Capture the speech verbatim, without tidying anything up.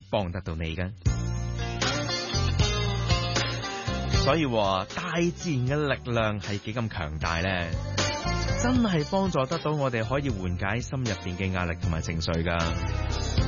幫得到你㗎。所以話大自然嘅力量係幾咁強大呢？真係幫助得到我哋可以緩解心入邊嘅壓力同埋情緒㗎。